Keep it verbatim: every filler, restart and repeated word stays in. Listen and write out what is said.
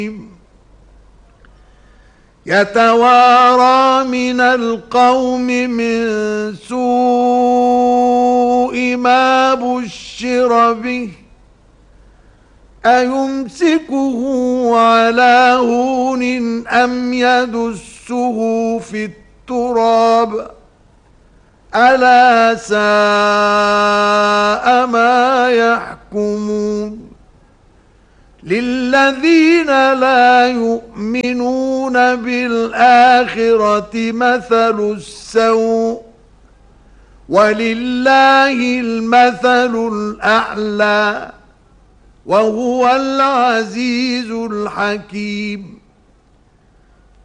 يتوارى من القوم من سوء ما بشر به أيمسكه على هون أم يدسه في التراب ألا ساء ما يحكمون. للذين لا يؤمنون بالآخرة مثل السوء ولله المثل الأعلى وهو العزيز الحكيم.